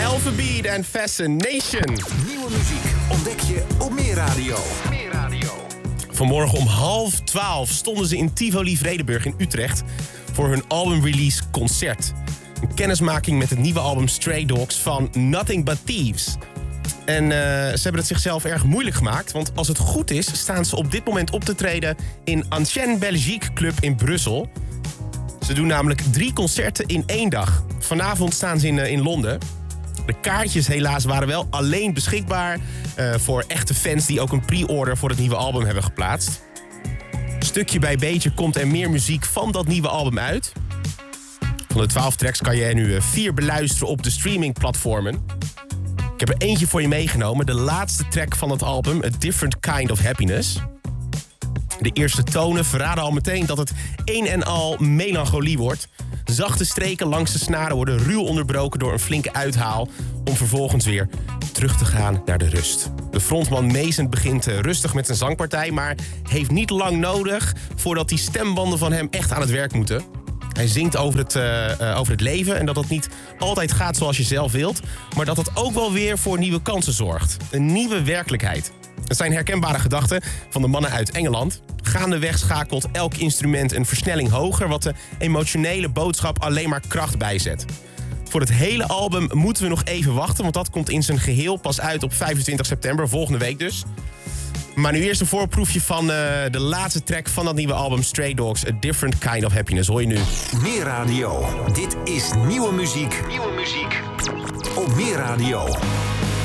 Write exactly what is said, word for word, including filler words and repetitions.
Alpha Beat en Fascination. Nieuwe muziek ontdek je op Meer Radio. Meer Radio. Vanmorgen om half twaalf stonden ze in Tivoli Vredenburg in Utrecht voor hun albumrelease concert. Een kennismaking met het nieuwe album Stray Dogs van Nothing But Thieves. En uh, ze hebben het zichzelf erg moeilijk gemaakt, want als het goed is staan ze op dit moment op te treden in Ancienne Belgique Club in Brussel. Ze doen namelijk drie concerten in één dag. Vanavond staan ze in, uh, in Londen. De kaartjes helaas waren wel alleen beschikbaar uh, voor echte fans die ook een pre-order voor het nieuwe album hebben geplaatst. Stukje bij beetje komt er meer muziek van dat nieuwe album uit. Van de twaalf tracks kan je er nu uh, vier beluisteren op de streamingplatformen. Ik heb er eentje voor je meegenomen, de laatste track van het album, A Different Kind of Happiness. De eerste tonen verraden al meteen dat het een en al melancholie wordt. Zachte streken langs de snaren worden ruw onderbroken door een flinke uithaal, om vervolgens weer terug te gaan naar de rust. De frontman Mason begint rustig met zijn zangpartij, maar heeft niet lang nodig voordat die stembanden van hem echt aan het werk moeten. Hij zingt over het, uh, uh, over het leven en dat het niet altijd gaat zoals je zelf wilt, maar dat het ook wel weer voor nieuwe kansen zorgt. Een nieuwe werkelijkheid. Het zijn herkenbare gedachten van de mannen uit Engeland. Gaandeweg schakelt elk instrument een versnelling hoger, wat de emotionele boodschap alleen maar kracht bijzet. Voor het hele album moeten we nog even wachten, want dat komt in zijn geheel pas uit op vijfentwintig september, volgende week dus. Maar nu eerst een voorproefje van uh, de laatste track van dat nieuwe album Stray Dogs, A Different Kind of Happiness. Hoor je nu. Meer Radio. Dit is nieuwe muziek. Nieuwe muziek. Op Meer Radio.